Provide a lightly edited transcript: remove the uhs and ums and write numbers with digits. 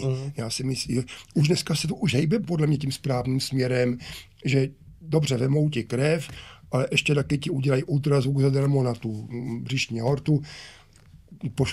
Já si myslím, už dneska se to už hejbe podle mě tím správným směrem, že dobře, vemou ti krev, ale ještě taky ti udělají ultrazvuk zadarmo na tu břišní aortu,